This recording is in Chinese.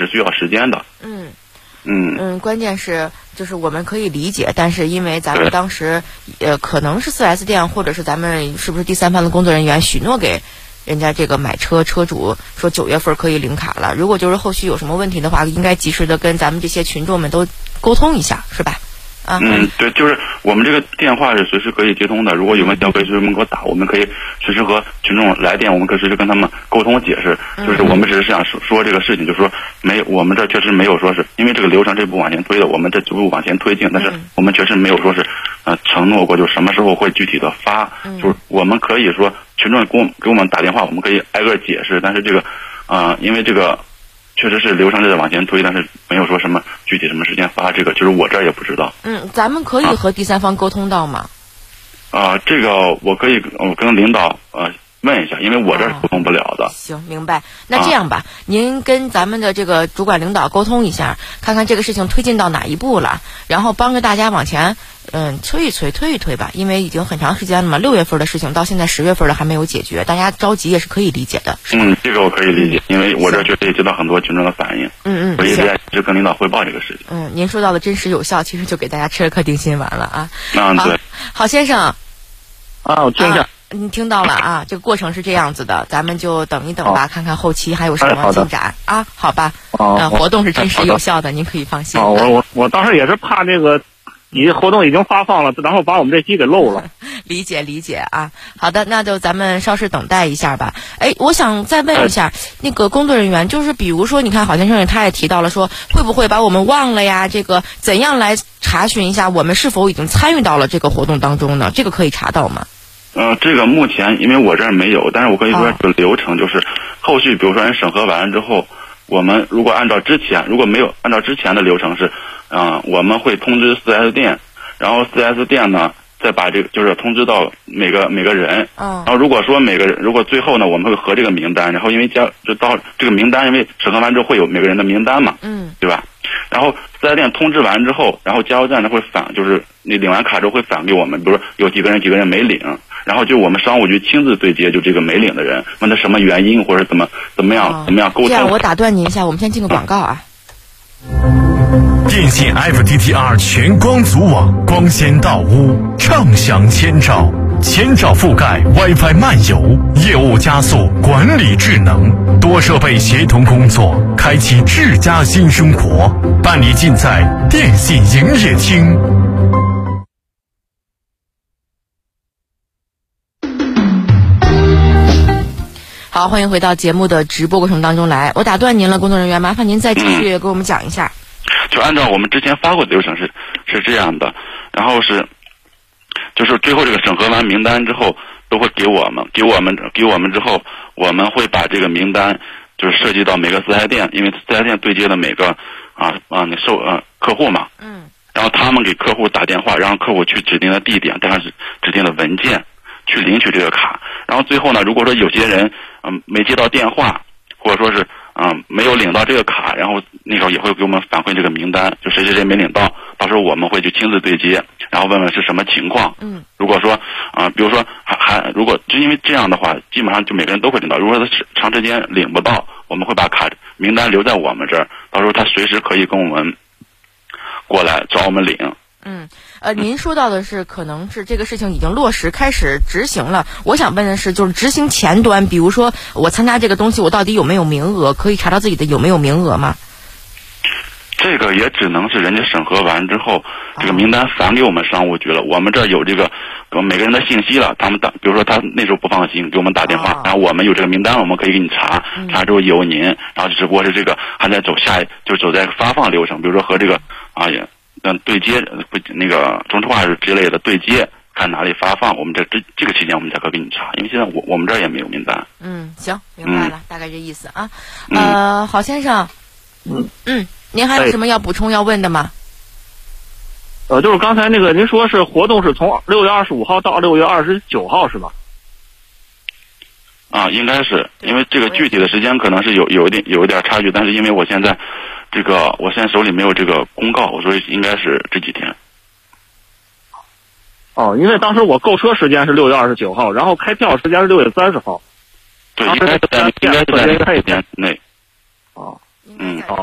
是需要时间的。 关键是就是我们可以理解，但是因为咱们当时可能是 4S 店或者是咱们是不是第三方的工作人员许诺给人家这个买车车主说9月份可以领卡了，如果就是后续有什么问题的话，应该及时的跟咱们这些群众们都沟通一下，是吧？ 对，就是我们这个电话是随时可以接通的，如果有问题可以随时给我打，我们可以随时和群众来电，我们可以随时跟他们沟通解释。就是我们只是想说这个事情，就是说我们这确实没有说是因为这个流程这步往前推的，我们这逐步往前推进，但是我们确实没有说是承诺过就什么时候会具体的发，就是我们可以说群众给我们打电话，我们可以挨个解释，但是这个因为这个确实是流程在往前推，但是没有说什么具体什么时间发，这个就是我这儿也不知道。 咱们可以和第三方沟通到吗？ 这个我可以跟领导问一下，因为我这儿沟通不了的。 行，明白。那这样吧，您跟咱们的这个主管领导沟通一下，看看这个事情推进到哪一步了，然后帮着大家往前推一推吧，因为已经很长时间了嘛，6月份的事情到现在10月份了还没有解决，大家着急也是可以理解的。 这个我可以理解，因为我这确实也接到很多群众的反映。我一直在就跟领导汇报这个事情。 您说到的真实有效，其实就给大家吃了颗定心丸了啊。 对。 好先生。 我听一下。 你听到了啊？这个过程是这样子的，咱们就等一等吧，看看后期还有什么进展啊？好吧。活动是真实有效的，您可以放心。 我当时也是怕这个，你活动已经发放了，然后把我们这期给漏了。 理解啊。好的，那就咱们稍事等待一下吧。我想再问一下那个工作人员，就是比如说，你看郝先生他也提到了说，会不会把我们忘了呀？这个怎样来查询一下我们是否已经参与到了这个活动当中呢？这个可以查到吗？ 这个目前因为我这儿没有，但是我可以说这个流程就是后续，比如说人审核完了之后，我们如果没有按照之前的流程是，我们会通知 4S 店，然后 4S 店呢再把这个就是通知到每个人，然后如果说如果最后呢我们会核这个名单，然后因为就到这个名单，因为审核完之后会有每个人的名单嘛，对吧？然后 4S 店通知完之后，然后加油站呢会就是你领完卡之后会返给我们，比如说有几个人没领，然后就我们商务局亲自对接，就这个没领的人，问他什么原因或者怎么样沟通。 这样我打断您一下，我们先进个广告啊。 电信 FTTR 全光组网，光纤到屋，畅享千兆，千兆覆盖 WiFi 漫游，业务加速，管理智能，多设备协同工作，开启智家新生活，办理尽在电信营业厅。 好，欢迎回到节目的直播过程当中来。我打断您了，工作人员，麻烦您再继续给我们讲一下。 就按照我们之前发过的流程是这样的，然后就是最后这个审核完名单之后，都会给我们之后，我们会把这个名单就是涉及到每个4S店，因为4S店对接的每个客户嘛，然后他们给客户打电话，让客户去指定的地点带上指定的文件去领取这个卡，然后最后呢，如果说有些人没接到电话，或者说是没有领到这个卡，然后那个也会给我们反馈这个名单，就谁没领到，到时候我们会去亲自对接，然后问问是什么情况。如果说比如说如果就因为这样的话，基本上就每个人都会领到。如果他长时间领不到，我们会把卡名单留在我们这儿，到时候他随时可以跟我们过来找我们领。 您说到的是可能是这个事情已经落实开始执行了，我想问的是就是执行前端，比如说我参加这个东西我到底有没有名额，可以查到自己的有没有名额吗？ 这个也只能是人家审核完之后，这个名单返给我们商务局了，我们这儿有这个每个人的信息了，他们比如说他那时候不放心给我们打电话，然后我们有这个名单，我们可以给你查之后有您，然后只不过是这个还在走在发放流程，比如说和这个对接那个中石化之类的对接，看哪里发放，我们这个期间我们才可以给你查，因为现在我们这儿也没有名单。 行，明白了，大概这意思啊。郝先生，您还有什么要补充要问的吗？ 就是刚才那个您说是活动是从6月25号到6月29号是吧？ 应该是，因为这个具体的时间可能是有一点差距，但是因为我现在手里没有这个公告，所以应该是这几天。 因为当时我购车时间是6月29号，然后开票时间是6月30号。 对，应该是在这个时间内。